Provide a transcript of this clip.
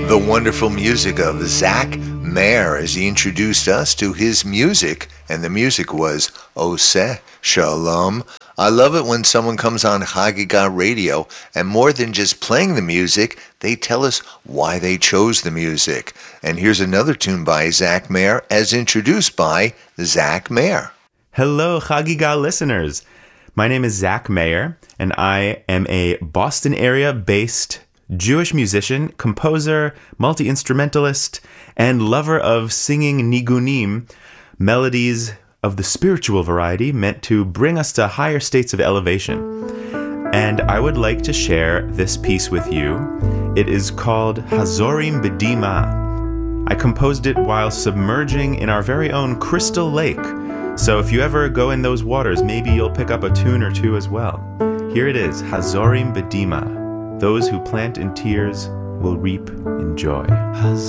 The wonderful music of Zach Mayer as he introduced us to his music, and the music was Oseh Shalom. I love it when someone comes on Chagiga Radio, and more than just playing the music, they tell us why they chose the music. And here's another tune by Zach Mayer as introduced by Zach Mayer. Hello, Chagiga listeners. My name is Zach Mayer, and I am a Boston area-based Jewish musician, composer, multi-instrumentalist, and lover of singing nigunim, melodies of the spiritual variety meant to bring us to higher states of elevation. And I would like to share this piece with you. It is called Hazorim B'Dima. I composed it while submerging in our very own Crystal Lake. So if you ever go in those waters, maybe you'll pick up a tune or two as well. Here it is, Hazorim B'Dima. Those who plant in tears will reap in joy.